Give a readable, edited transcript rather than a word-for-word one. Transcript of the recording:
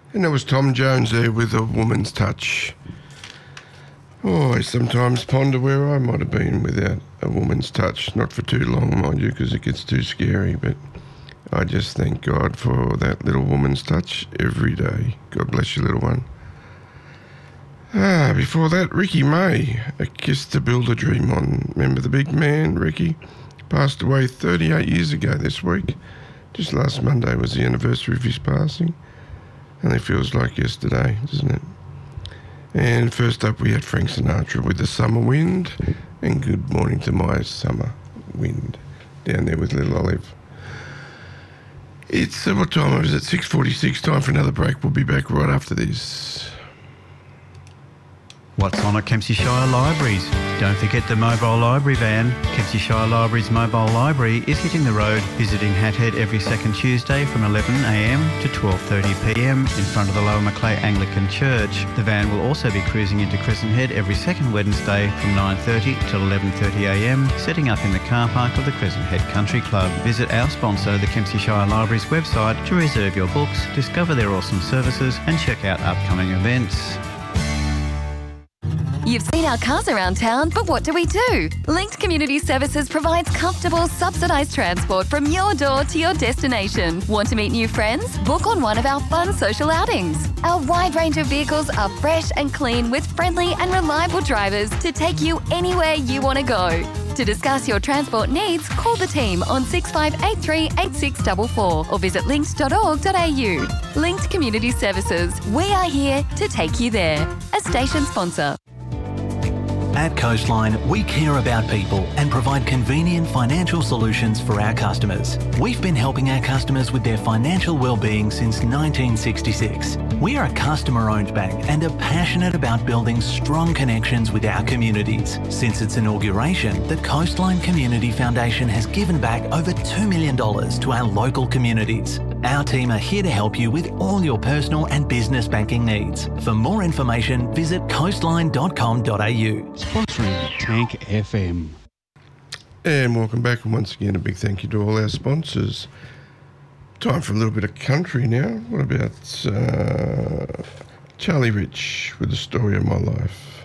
And there was Tom Jones there with A Woman's Touch. Oh, I sometimes ponder where I might have been without a woman's touch. Not for too long, mind you, because it gets too scary, but I just thank God for that little woman's touch every day. God bless you, little one. Before that, Ricky May, A Kiss to Build a Dream On. Remember the big man, Ricky? Passed away 38 years ago this week. Just last Monday was the anniversary of his passing. Only feels like yesterday, doesn't it? And first up we had Frank Sinatra with The Summer Wind, and Good Morning to My Summer Wind, down there with Little Olive. It's, what time is it? 6:46, time for another break. We'll be back right after this. What's on at Kempsey Shire Libraries? Don't forget the mobile library van. Kempsey Shire Libraries mobile library is hitting the road, visiting Hat Head every second Tuesday from 11am to 12:30pm in front of the Lower Macleay Anglican Church. The van will also be cruising into Crescent Head every second Wednesday from 9:30 till 11:30am, setting up in the car park of the Crescent Head Country Club. Visit our sponsor, the Kempsey Shire Libraries website, to reserve your books, discover their awesome services and check out upcoming events. You've seen our cars around town, but what do? Linked Community Services provides comfortable, subsidised transport from your door to your destination. Want to meet new friends? Book on one of our fun social outings. Our wide range of vehicles are fresh and clean with friendly and reliable drivers to take you anywhere you want to go. To discuss your transport needs, call the team on 6583 8644 or visit linked.org.au. Linked Community Services. We are here to take you there. A station sponsor. At Coastline, we care about people and provide convenient financial solutions for our customers. We've been helping our customers with their financial well-being since 1966. We are a customer-owned bank and are passionate about building strong connections with our communities. Since its inauguration, the Coastline Community Foundation has given back over $2 million to our local communities. Our team are here to help you with all your personal and business banking needs. For more information, visit coastline.com.au. Sponsoring Tank FM. And welcome back, and once again a big thank you to all our sponsors. Time for a little bit of country now. What about Charlie Rich with The Story of My Life?